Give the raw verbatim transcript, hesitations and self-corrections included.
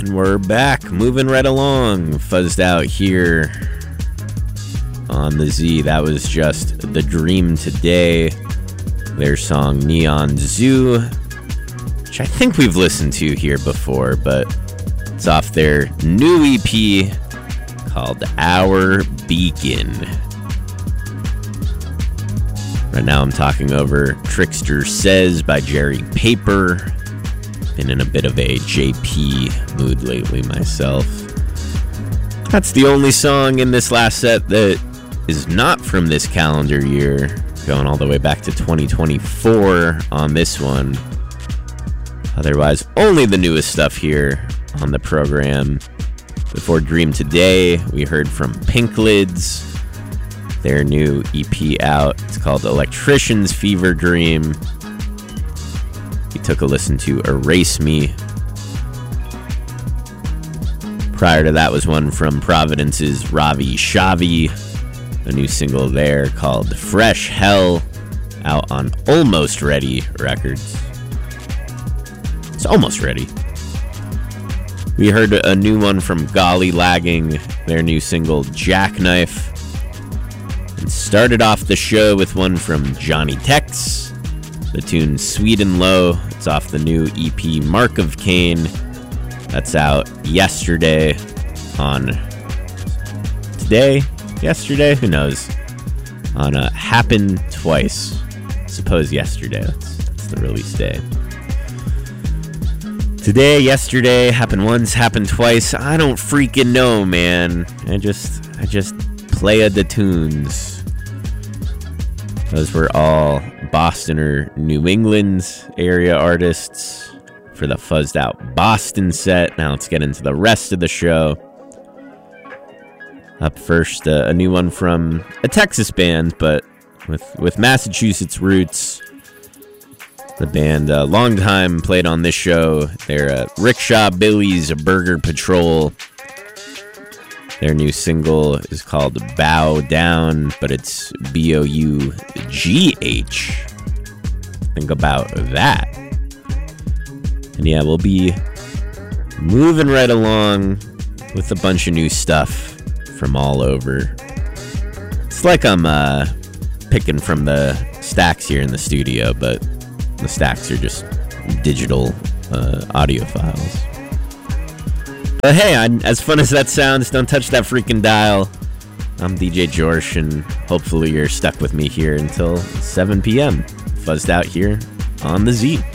And we're back, moving right along. Fuzzed Out here on the Z. That was just The Dream Today, their song Neon Zoo, which I think we've listened to here before, but it's off their new E P called Our Beacon. Right now I'm talking over Trickster Says by Jerry Paper. Been in a bit of a J P mood lately myself. That's the only song in this last set that is not from this calendar year, going all the way back to twenty twenty-four on this one. Otherwise, only the newest stuff here on the program. Before Dream Today, we heard from Pink Lids, their new E P out. It's called Electrician's Fever Dream. We took a listen to Erase Me. Prior to that was one from Providence's Ravi Shavi, a new single there called Fresh Hell, out on Almost Ready Records. It's almost ready. We heard a new one from Golly Lagging, their new single Jackknife. And started off the show with one from Johnny Tex, the tune Sweet and Low. It's off the new E P Mark of Cain. That's out yesterday on... Today? Yesterday? Who knows? On uh, Happen Twice. I suppose yesterday. That's, that's the release day. Today, yesterday, Happen Once, Happen Twice. I don't freaking know, man. I just... I just play the tunes. Those were all Boston or New England area artists for the Fuzzed Out Boston set. Now let's get into the rest of the show. Up first, uh, a new one from a Texas band, but with, with Massachusetts roots. The band, uh, long time played on this show. They're uh, Rickshaw Billy's Burger Patrol. Their new single is called Bow Down, but it's B O U G H. Think about that. And yeah, we'll be moving right along with a bunch of new stuff from all over. It's like I'm uh, picking from the stacks here in the studio, but the stacks are just digital uh, audio files. But hey, I'm, as fun as that sounds, don't touch that freaking dial. I'm D J Jorsh, and hopefully you're stuck with me here until seven p.m. Fuzzed Out here on the Z.